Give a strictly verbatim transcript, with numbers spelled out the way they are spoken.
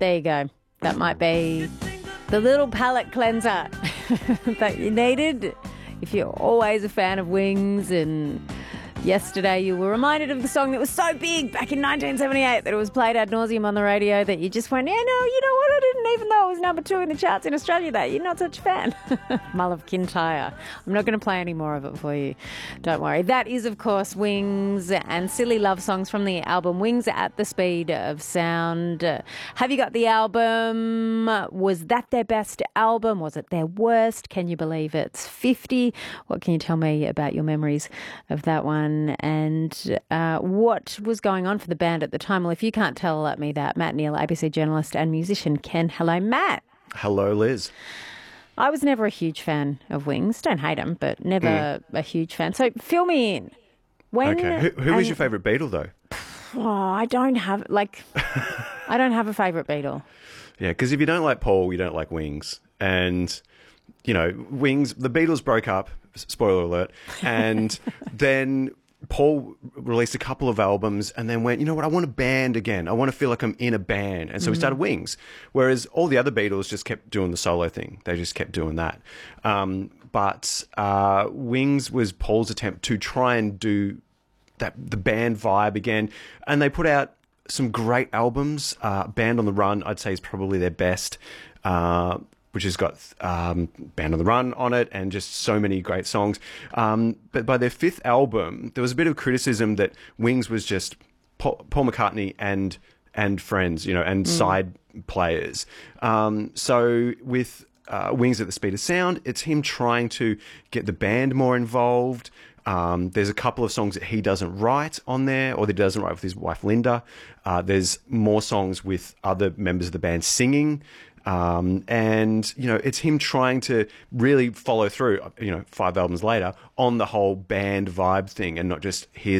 there you go. That might be the little palate cleanser that you needed if you're always a fan of Wings. And yesterday you were reminded of the song that was so big back in nineteen seventy-eight that it was played ad nauseum on the radio that you just went, yeah, no, you know what, I didn't even know it was number two in the charts in Australia that you're not such a fan. Mull of Kintyre. I'm not going to play any more of it for you. Don't worry. That is, of course, Wings and Silly Love Songs from the album Wings at the Speed of Sound. Uh, have you got the album? Was that their best album? Was it their worst? Can you believe it's fifty? What can you tell me about your memories of that one? And uh, what was going on for the band at the time? Well, if you can't tell me that, Matt Neal, A B C journalist and musician Ken. Hello, Matt. Hello, Liz. I was never a huge fan of Wings. Don't hate them, but never mm. a huge fan. So fill me in. When, okay. Who, who was your favourite Beatle, though? Oh, I don't have, like, I don't have a favourite Beatle. Yeah, because if you don't like Paul, you don't like Wings. And, you know, Wings, the Beatles broke up, spoiler alert, and then Paul released a couple of albums and then went, you know what, I want a band again. I want to feel like I'm in a band. And so mm-hmm. we started Wings. Whereas all the other Beatles just kept doing the solo thing. They just kept doing that. Um, but uh, Wings was Paul's attempt to try and do that the band vibe again. And they put out some great albums. Uh, Band on the Run, I'd say, is probably their best. Uh, which has got um, Band on the Run on it and just so many great songs. Um, but by their fifth album, there was a bit of criticism that Wings was just Paul, Paul McCartney and and friends, you know, and mm. side players. Um, so with uh, Wings at the Speed of Sound, it's him trying to get the band more involved. Um, there's a couple of songs that he doesn't write on there, or that he doesn't write with his wife, Linda. Uh, there's more songs with other members of the band singing. Um, and, you know, it's him trying to really follow through, you know, five albums later on the whole band vibe thing and not just his